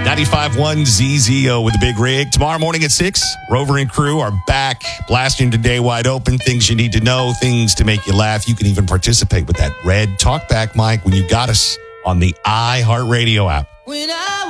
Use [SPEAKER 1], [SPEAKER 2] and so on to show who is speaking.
[SPEAKER 1] 95.1 ZZO with the Big Rig. Tomorrow morning at 6, Rover and crew are back, blasting today wide open. Things you need to know, things to make you laugh. You can even participate with that red talkback mic when you got us on the iHeartRadio app.
[SPEAKER 2] When I